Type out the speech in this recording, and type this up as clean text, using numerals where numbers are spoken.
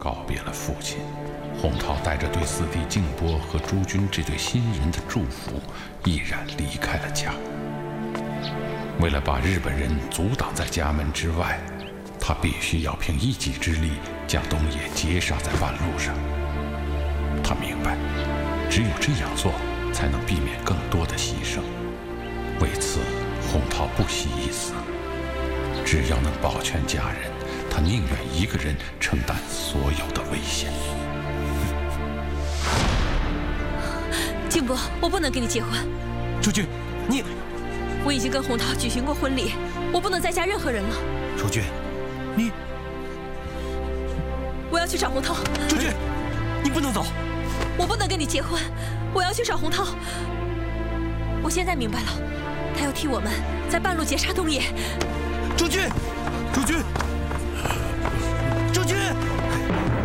告别了父亲，洪涛带着对四弟静波和朱军这对新人的祝福，毅然离开了家。为了把日本人阻挡在家门之外，他必须要凭一己之力将东野截杀在半路上。他明白，只有这样做，才能避免更多的牺牲。为此，洪涛不惜一死。只要能保全家人，他宁愿一个人承担所有的危险。 静波，我不能跟你结婚。 朱军，你…… 我已经跟洪涛举行过婚礼，我不能再嫁任何人了。 朱军，你…… 我要去找洪涛。 朱军，你不能走。 我不能跟你结婚，我要去找洪涛。我现在明白了，他要替我们在半路截杀东野。 朱军，朱军，